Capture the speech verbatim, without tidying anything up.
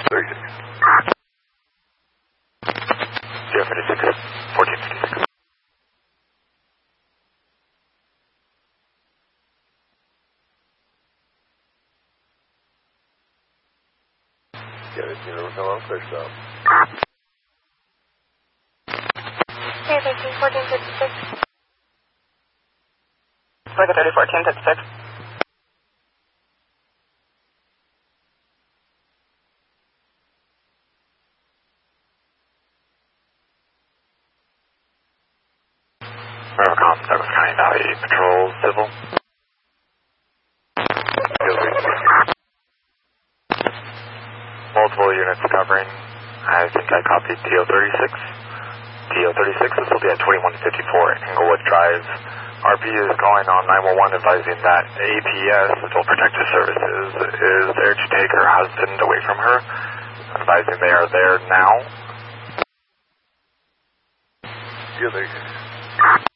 thirty-six. zero fifty-six, fourteen fifty-six. Yeah, it's you know, come on, clear stop. Okay, thank you, fourteen fifty-six. Like a thirty, fourteen fifty-six. Rivercom, Douglas County Valley Patrol, Civil. Multiple units covering. I think I copied T O thirty-six. T O thirty-six, this will be at twenty-one fifty-four Englewood Drive. R P is calling on nine one one advising that A P S, Adult Protective Services, is there to take her husband away from her. Advising they are there now. Yeah, they